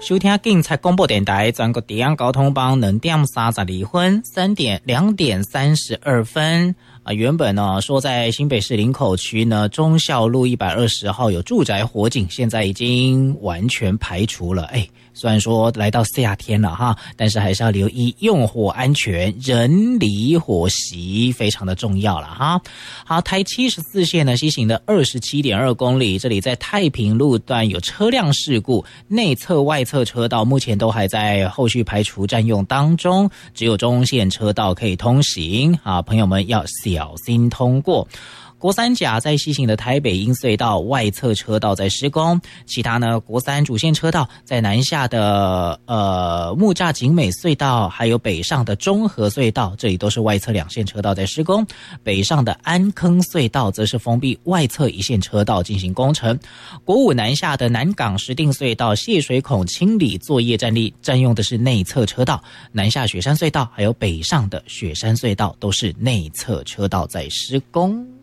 收听警察广播电台全国治安交通帮2点32分2点32分原本呢说在新北市林口区呢忠孝路120号有住宅火警，现在已经完全排除了。虽然说来到夏天了哈，但是还是要留意用火安全，人离火熄非常的重要了哈。好，台74线呢西行的 27.2 公里，这里在太平路段有车辆事故，内侧外侧车道目前都还在后续排除占用当中，只有中线车道可以通行啊，朋友们要小心通过。国三甲在西行的台北鹰隧道外侧车道在施工，其他呢国三主线车道在南下的木栅景美隧道，还有北上的中和隧道，这里都是外侧2线车道在施工。北上的安坑隧道则是封闭外侧1线车道进行工程。国五南下的南港石碇隧道泄水孔清理作业占用的是内侧车道，南下雪山隧道还有北上的雪山隧道都是内侧车道在施工。